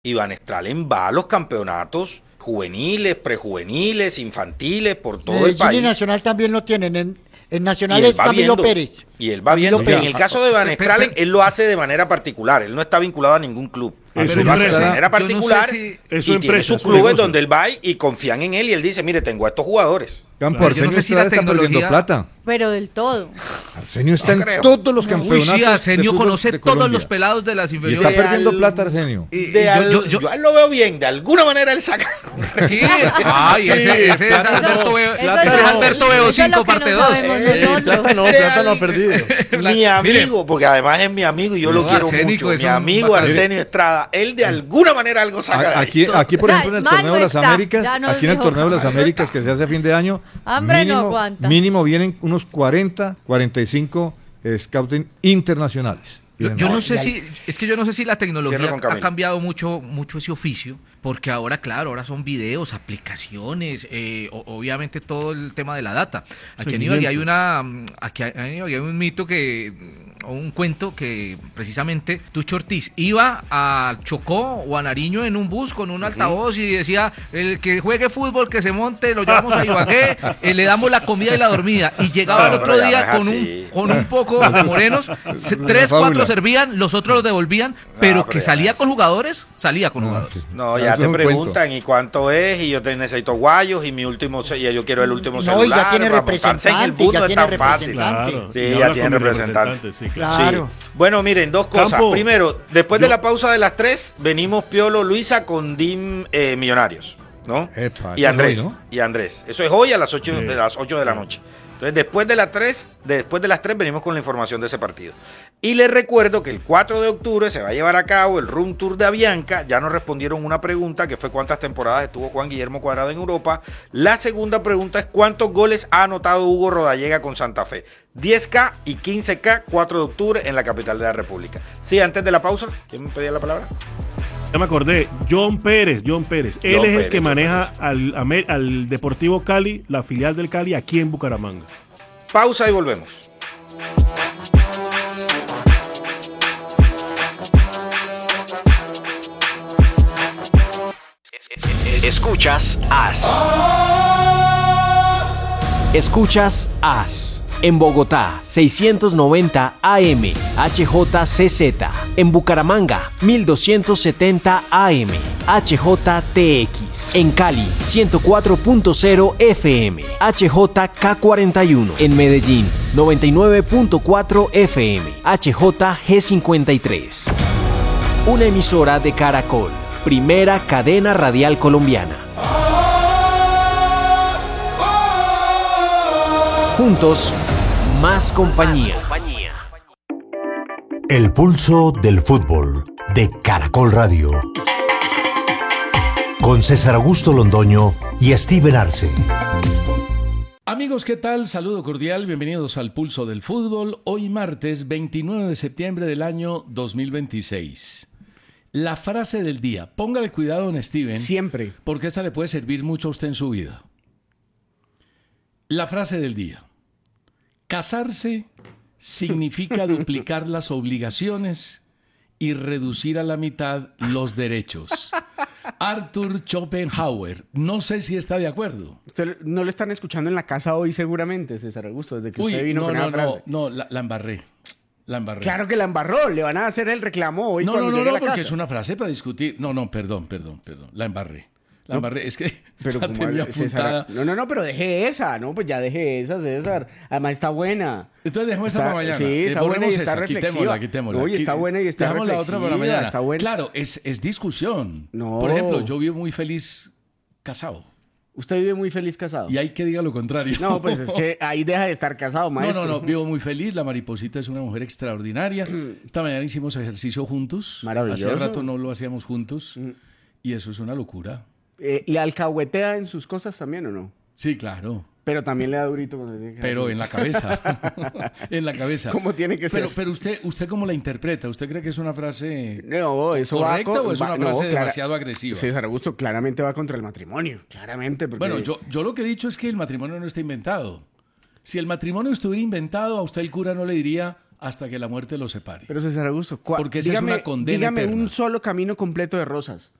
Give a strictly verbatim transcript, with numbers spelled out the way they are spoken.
y Van Stralen va a los campeonatos juveniles, prejuveniles, infantiles, por todo Medellín el país. Y Nacional también lo tienen. En, en Nacional es Camilo viendo, Pérez. Y él va viendo, pero en el caso de Van Stralen, él lo hace de manera particular. Él no está vinculado a ningún club. Es Él lo hace de manera no particular sé si, y es tiene empresa, sus es clubes donde él va y confían en él y él dice, mire, tengo a estos jugadores. Campo, Arsenio no sé si Estrada la está tecnología... perdiendo plata. Pero del todo. Arsenio está No en creo. todos los Uy, campeonatos. sí, Arsenio de conoce de todos Colombia. los pelados de las Y inferiores. está De perdiendo al- plata, Arsenio. Y- De y al- yo, yo, yo- a él lo veo bien, de alguna manera él saca. Sí, ay, ese, ese es Alberto Veo, Eso ese es no- Alberto Veo eso es cinco lo que parte no dos. sabemos Eh, nosotros. Plata no, De plata no ha al- perdido. Mi amigo, porque además es mi amigo y yo lo No, quiero Arsénico mucho. es Mi un amigo bacán. Arsenio Estrada, él de alguna manera algo saca de A- ahí. Aquí, aquí, por O sea, ejemplo, en el mal torneo no de las está, Américas, ya nos aquí en el dijo. torneo de las Américas que se hace a fin de año, Hambre no mínimo, aguanta. mínimo vienen unos cuarenta, cuarenta y cinco eh, scouting internacionales. Yo, Vienen yo ahí. no sé si, es que yo no sé si la tecnología Cierra con ha Camilo. cambiado mucho, mucho ese oficio, porque ahora, claro, ahora son videos, aplicaciones, eh, o- obviamente todo el tema de la data. Aquí en Ibagué hay una, mm, aquí hay, en Ibagué hay un mito que, mm, o un cuento que precisamente Tucho Ortiz iba a Chocó o a Nariño en un bus con un altavoz y decía, el que juegue fútbol, que se monte, lo llevamos a Ibagué, eh, le damos la comida y la dormida. Y llegaba No, el otro pero ya día no es con un, así. con un poco morenos, se- tres, fábula. cuatro servían, los otros los devolvían, pero pero que ya salía es. con jugadores, salía con No, jugadores. sí. No, Eso ya es te un preguntan y cuánto es y yo te necesito guayos y mi último ce- y yo quiero el último No, y celular. ya tiene para montarse en el representante, bus ya no es tiene tan fácil. representante. Claro. Sí, y ya habla tiene con el representante. Sí, claro. Claro. Sí. Bueno, miren, dos cosas. Campo, Primero, después yo- de la pausa de las tres, venimos Piolo Luisa con D I M eh, Millonarios, ¿no? Epa, y eso es Andrés, hoy, ¿no? y Andrés. Eso es hoy a las ocho Sí. de las ocho de la noche. Entonces, después de las tres, después de las tres venimos con la información de ese partido. Y les recuerdo que el cuatro de octubre se va a llevar a cabo el Room Tour de Avianca. Ya nos respondieron una pregunta que fue cuántas temporadas estuvo Juan Guillermo Cuadrado en Europa. La segunda pregunta es cuántos goles ha anotado Hugo Rodallega con Santa Fe. diez K y quince K, cuatro de octubre en la capital de la República. Sí, antes de la pausa, ¿quién me pedía la palabra? Ya me acordé, John Pérez, John Pérez. Él John es el Pérez, que John maneja al, Amer- al Deportivo Cali, la filial del Cali, aquí en Bucaramanga. Pausa y volvemos. Escuchas As. Escuchas As. En Bogotá, seiscientos noventa A M, H J C Z. En Bucaramanga, mil doscientos setenta A M, H J T X. En Cali, ciento cuatro punto cero F M, H J K cuarenta y uno. En Medellín, noventa y nueve punto cuatro F M, H J G cincuenta y tres. Una emisora de Caracol, primera cadena radial colombiana. Juntos, más compañía. El pulso del fútbol de Caracol Radio. Con César Augusto Londoño y Steven Arce. Amigos, ¿qué tal? Saludo cordial, bienvenidos al Pulso del Fútbol. Hoy martes veintinueve de septiembre del año dos mil veintiséis. La frase del día. Póngale cuidado, don Steven. Siempre. Porque esta le puede servir mucho a usted en su vida. La frase del día. Casarse significa duplicar las obligaciones y reducir a la mitad los derechos. Arthur Schopenhauer. No sé si está de acuerdo. Usted no lo están escuchando en la casa hoy seguramente, César Augusto, desde que Uy, usted vino no, con no, esa frase. no, no, la, la embarré. La embarré. Claro que la embarró, le van a hacer el reclamo hoy No, cuando no, no, llegue a no, la porque casa. es una frase para discutir. No, no, perdón, perdón, perdón. La embarré. La No, embarré. Es que Pero la como tenía César, apuntada. no, no, no, pero deje esa, no, pues ya deje esa, César. Además está buena. Entonces dejemos esta Está- para mañana. sí, Eh, está buena y borremos está esa, reflexiva. Quitémosla, quitémosla. Oye, está Qui- buena y está Dejamos la otra para reflexiva, mañana. está buena. Claro, es, es discusión. No. Por ejemplo, yo vivo muy feliz casado. Usted vive muy feliz casado. Y hay que diga lo contrario. No, pues es que ahí deja de estar casado, No, maestro. no, no, vivo muy feliz. La Mariposita es una mujer extraordinaria. Esta mañana hicimos ejercicio juntos. Maravilloso. Hace rato no lo hacíamos juntos. Y eso es una locura. Eh, ¿Le alcahuetea en sus cosas también o no? Sí, claro. Pero también le da durito cuando tiene que Pero dar en la cabeza. En la cabeza. ¿Cómo tiene que ser? Pero, pero usted, ¿usted cómo la interpreta? ¿Usted cree que es una frase No, eso va correcta con- o es va- una no, frase clara- demasiado agresiva? César Augusto claramente va contra el matrimonio. Claramente. Porque... Bueno, yo, yo lo que he dicho es que el matrimonio no está inventado. Si el matrimonio estuviera inventado, a usted el cura no le diría hasta que la muerte los separe. Pero César Augusto, cua- Porque esa es dígame, una condena dígame eterna. un solo camino completo de rosas.